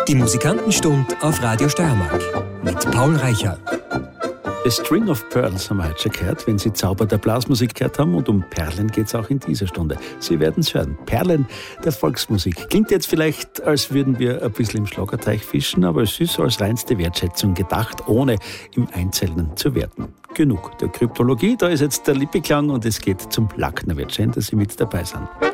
Die Musikantenstunde auf Radio Steiermark mit Paul Reicher. A String of Pearls haben wir heute schon gehört, wenn Sie Zauber der Blasmusik gehört haben. Und um Perlen geht es auch in dieser Stunde. Sie werden es hören. Perlen der Volksmusik. Klingt jetzt vielleicht, als würden wir ein bisschen im Schlagerteich fischen, aber es ist als reinste Wertschätzung gedacht, ohne im Einzelnen zu werten. Genug der Kryptologie, da ist jetzt der Lippeklang und es geht zum Lacknerwirt. Schön, dass Sie mit dabei sind.